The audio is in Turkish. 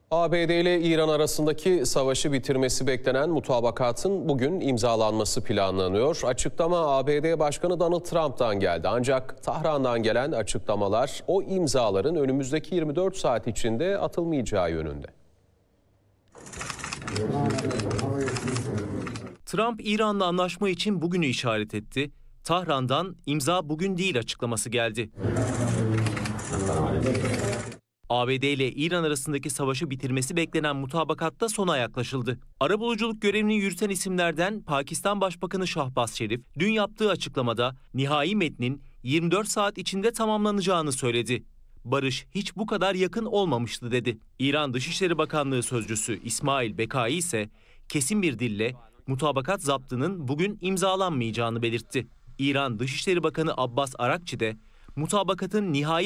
ABD ile İran arasındaki savaşı bitirmesi beklenen mutabakatın bugün imzalanması planlanıyor. Açıklama ABD Başkanı Donald Trump'tan geldi. Ancak Tahran'dan gelen açıklamalar o imzaların önümüzdeki 24 saat içinde atılmayacağı yönünde. Trump, İran'la anlaşma için bugünü işaret etti. Tahran'dan imza bugün değil açıklaması geldi. ABD ile İran arasındaki savaşı bitirmesi beklenen mutabakatta sona yaklaşıldı. Arabuluculuk görevini yürüten isimlerden Pakistan Başbakanı Şahbaz Şerif, dün yaptığı açıklamada nihai metnin 24 saat içinde tamamlanacağını söyledi. Barış hiç bu kadar yakın olmamıştı dedi. İran Dışişleri Bakanlığı Sözcüsü İsmail Bekai ise kesin bir dille mutabakat zaptının bugün imzalanmayacağını belirtti. İran Dışişleri Bakanı Abbas Arakçi de mutabakatın nihai